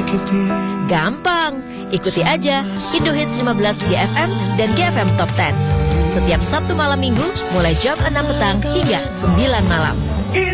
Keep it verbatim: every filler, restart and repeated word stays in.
menyakiti. Gampang, ikuti aja Indohits lima belas G F M dan G F M Top sepuluh. Setiap Sabtu malam Minggu mulai jam enam petang hingga sembilan malam.